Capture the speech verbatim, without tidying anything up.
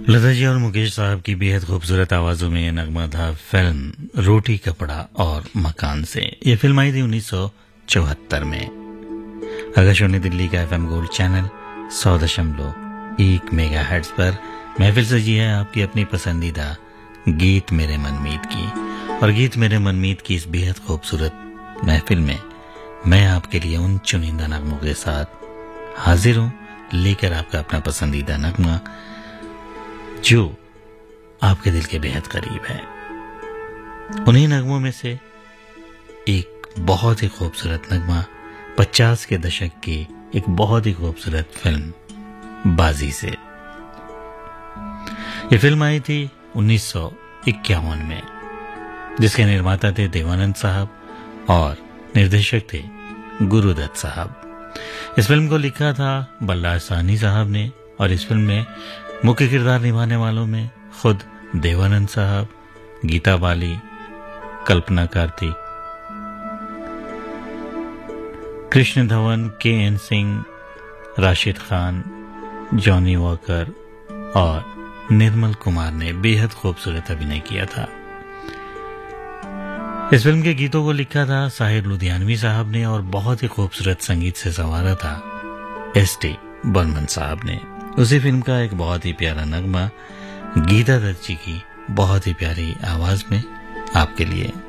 लता जी और मुकेश साहब की बेहद खूबसूरत आवाजों में नगमा था फिल्म रोटी कपड़ा और मकान से। ये फिल्म आई थी उन्नीस सौ चौहत्तर में। आकाशवाणी दिल्ली का एफएम गोल्ड चैनल सौ दशमलव एक मेगा हर्ट्ज पर महफिल सजी है आपकी अपनी पसंदीदा गीत मेरे मनमीत की। और गीत मेरे मनमीत की इस बेहद खूबसूरत महफिल में मैं आपके लिए उन चुनिंदा नगमों के साथ हाजिर हूँ, लेकर आपका अपना पसंदीदा नगमा जो आपके दिल के बेहद करीब है। उन्हीं नगमों में से एक बहुत ही खूबसूरत नगमा पचास के दशक की एक बहुत ही खूबसूरत फिल्म बाजी से। ये फिल्म आई थी उन्नीस सौ इक्यावन में, जिसके निर्माता थे देवानंद साहब और निर्देशक थे गुरुदत्त साहब। इस फिल्म को लिखा था बल्लाल साहनी साहब ने और इस फिल्म में मुख्य किरदार निभाने वालों में खुद देवानंद साहब, गीता बाली, कल्पना कार्तिक, कृष्ण धवन, के N Singh, Rashid Khan, Johnny walker और निर्मल कुमार ने बेहद खूबसूरत अभिनय किया था। इस फिल्म के गीतों को लिखा था साहिर लुधियानवी साहब ने और बहुत ही खूबसूरत संगीत से संवारा था एस टी बर्मन साहब ने। उसी फिल्म का एक बहुत ही प्यारा नगमा गीता दत्त जी की बहुत ही प्यारी आवाज में आपके लिए।